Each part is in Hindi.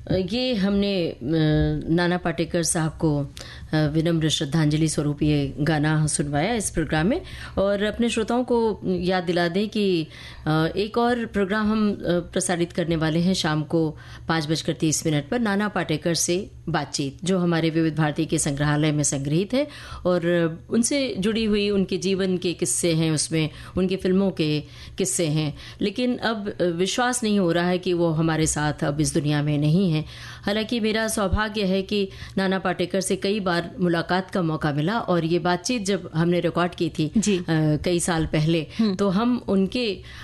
ये हमने नाना पाटेकर साहब को विनम्र श्रद्धांजलि स्वरूप ये गाना सुनवाया इस प्रोग्राम में। और अपने श्रोताओं को याद दिला दें कि एक और प्रोग्राम हम प्रसारित करने वाले हैं शाम को 5:30 पर नाना पाटेकर से बातचीत, जो हमारे विविध भारती के संग्रहालय में संग्रहित है और उनसे जुड़ी हुई उनके जीवन के किस्से हैं, उसमें उनकी फिल्मों के किस्से हैं। लेकिन अब विश्वास नहीं हो रहा है कि वो हमारे साथ अब इस दुनिया में नहीं है। हालांकि मेरा सौभाग्य है कि नाना पाटेकर से कई बार मुलाकात का मौका मिला और ये बातचीत जब हमने रिकॉर्ड की थी कई साल पहले, तो हम उनके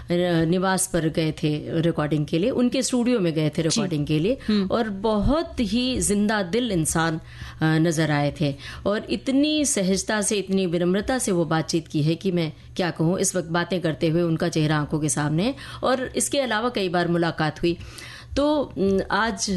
निवास पर गए थे रिकॉर्डिंग के लिए, उनके स्टूडियो में गए थे रिकॉर्डिंग के लिए, और बहुत ही जिंदा दिल इंसान नजर आए थे और इतनी सहजता से, इतनी विनम्रता से वो बातचीत की है कि मैं क्या कहूँ। इस वक्त बातें करते हुए उनका चेहरा आंखों के सामने है और इसके अलावा कई बार मुलाकात हुई। तो आज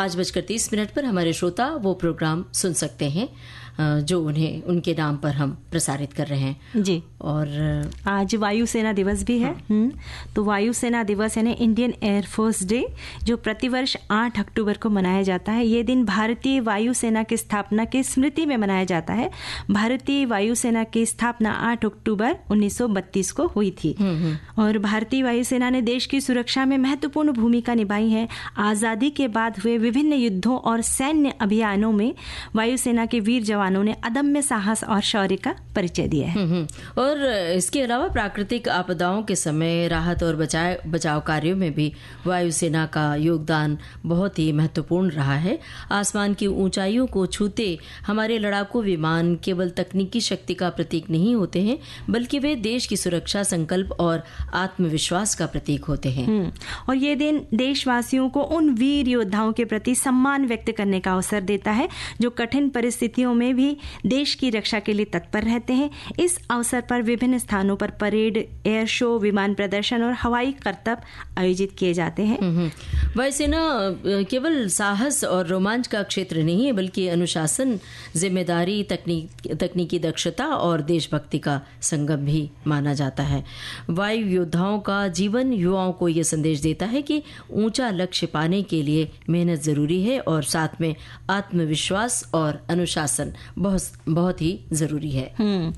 5:30 पर हमारे श्रोता वो प्रोग्राम सुन सकते हैं जो उन्हें उनके नाम पर हम प्रसारित कर रहे हैं जी। और आज वायुसेना दिवस भी है। तो वायुसेना दिवस यानी इंडियन एयरफोर्स डे, जो प्रतिवर्ष 8 अक्टूबर को मनाया जाता है। ये दिन भारतीय वायुसेना की स्थापना की स्मृति में मनाया जाता है। भारतीय वायुसेना की स्थापना 8 अक्टूबर 1932 को हुई थी और भारतीय वायुसेना ने देश की सुरक्षा में महत्वपूर्ण भूमिका निभाई है। आजादी के बाद हुए विभिन्न युद्धों और सैन्य अभियानों में वायुसेना के वीर जवानों ने अदम्य साहस और शौर्य का परिचय दिया है। और इसके अलावा प्राकृतिक आपदाओं के समय राहत और बचाव कार्यों में भी वायुसेना का योगदान बहुत ही महत्वपूर्ण रहा है। आसमान की ऊंचाइयों को छूते हमारे लड़ाकू विमान केवल तकनीकी शक्ति का प्रतीक नहीं होते हैं, बल्कि वे देश की सुरक्षा, संकल्प और आत्मविश्वास का प्रतीक होते हैं। और ये दिन देशवासियों को उन वीर योद्धाओं के प्रति सम्मान व्यक्त करने का अवसर देता है जो कठिन परिस्थितियों में भी देश की रक्षा के लिए तत्पर रहते हैं। इस अवसर पर विभिन्न स्थानों पर परेड, एयर शो, विमान प्रदर्शन और हवाई करतब आयोजित किए जाते हैं। वायुसेना केवल साहस और रोमांच का क्षेत्र नहीं है, बल्कि अनुशासन, जिम्मेदारी, तकनीकी दक्षता और देशभक्ति का संगम भी माना जाता है। वायु योद्धाओं का जीवन युवाओं को यह संदेश देता है कि ऊंचा लक्ष्य पाने के लिए मेहनत जरूरी है और साथ में आत्मविश्वास और अनुशासन बहुत ही जरूरी है।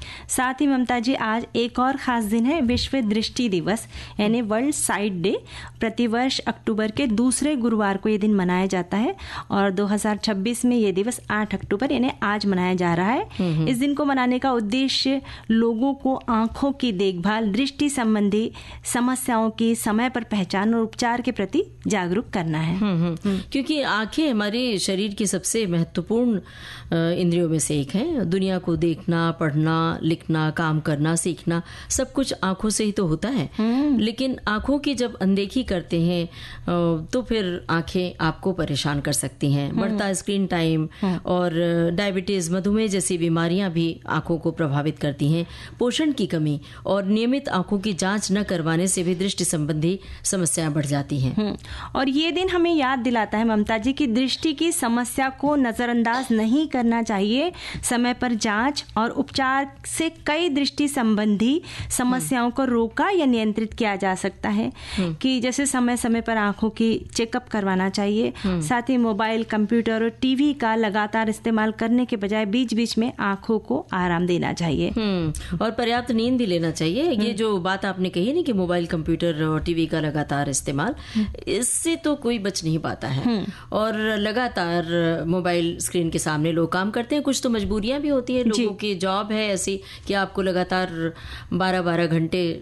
साथ ही ममता जी, आज एक और खास दिन है, विश्व दृष्टि दिवस यानी वर्ल्ड साइट डे। प्रतिवर्ष अक्टूबर के दूसरे गुरुवार को ये दिन मनाया जाता है और 2026 में ये दिवस 8 अक्टूबर यानी आज मनाया जा रहा है। इस दिन को मनाने का उद्देश्य लोगों को आंखों की देखभाल, दृष्टि संबंधी समस्याओं की समय पर पहचान और उपचार के प्रति जागरूक करना है। क्योंकि आंखें हमारे शरीर की सबसे महत्वपूर्ण इंद्रियों में से एक है। दुनिया को देखना, पढ़ना, लिखना, काम करना, सीखना सब कुछ आंखों से ही तो होता है। लेकिन आंखों की जब अनदेखी करते हैं तो फिर आंखें आपको परेशान कर सकती हैं। बढ़ता स्क्रीन टाइम और डायबिटीज, मधुमेह जैसी बीमारियां भी आंखों को प्रभावित करती हैं। पोषण की कमी और नियमित आंखों की जांच न करवाने से भी दृष्टि संबंधी समस्याएं बढ़ जाती हैं। और ये दिन हमें याद दिलाता है ममता जी की दृष्टि की समस्या को नजरअंदाज नहीं करना चाहिए। समय पर जांच और उपचार से कई दृष्टि संबंधी समस्याओं को रोका या नियंत्रित किया जा सकता है। कि जैसे समय समय पर आंखों की चेकअप करवाना चाहिए। साथ ही मोबाइल, कंप्यूटर और टीवी का लगातार इस्तेमाल करने के बजाय बीच बीच में आंखों को आराम देना चाहिए। और पर्याप्त नींद भी लेना चाहिए। ये जो बात आपने कही ना कि मोबाइल, कंप्यूटर और टीवी का लगातार इस्तेमाल, इससे तो कोई बच नहीं पाता है। और लगातार मोबाइल स्क्रीन के सामने लोग काम करते हैं। कुछ तो मजबूरियां भी होती है, लोगों की जॉब है ऐसी कि आपको लगातार 12-12 घंटे